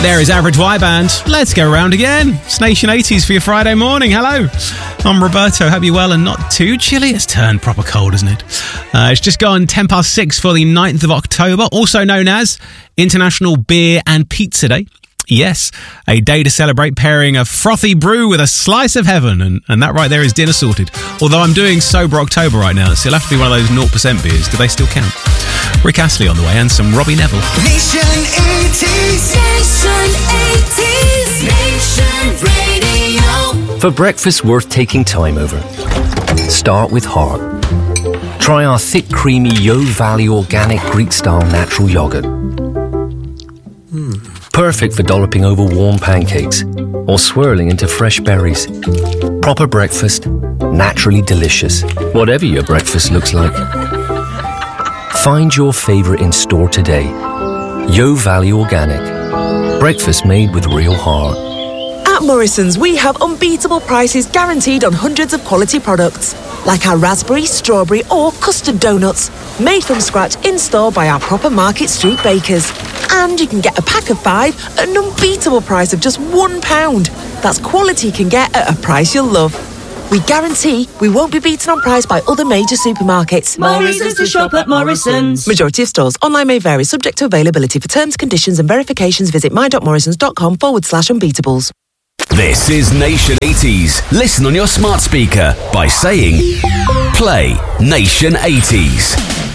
There is Average Y Band. Let's go around again. It's Nation 80s for your Friday morning. Hello. I'm Roberto. Hope you're well and not too chilly. It's turned proper cold, isn't it? It's just gone 6:10 for the 9th of October, also known as International Beer and Pizza Day. Yes, a day to celebrate pairing a frothy brew with a slice of heaven. And that right there is dinner sorted. Although I'm doing Sober October right now, so it'll have to be one of those 0% beers. Do they still count? Rick Astley on the way and some Robbie Neville. Nation 80s. Nation 80s. Nation Radio. For breakfast worth taking time over, start with heart. Try our thick, creamy Yo Valley organic Greek-style natural yogurt. Perfect for dolloping over warm pancakes or swirling into fresh berries. Proper breakfast, naturally delicious, whatever your breakfast looks like. Find your favourite in store today. Yo Valley Organic. Breakfast made with real heart. At Morrison's, we have unbeatable prices guaranteed on hundreds of quality products, like our raspberry, strawberry or custard donuts, made from scratch in-store by our proper Market Street bakers. And you can get a pack of 5 at an unbeatable price of just £1. That's quality you can get at a price you'll love. We guarantee we won't be beaten on price by other major supermarkets. More reasons to shop at Morrison's. Majority of stores. Online may vary, subject to availability. For terms, conditions and verifications, visit my.morrisons.com/unbeatables. This is Nation 80s. Listen on your smart speaker by saying, play Nation 80s.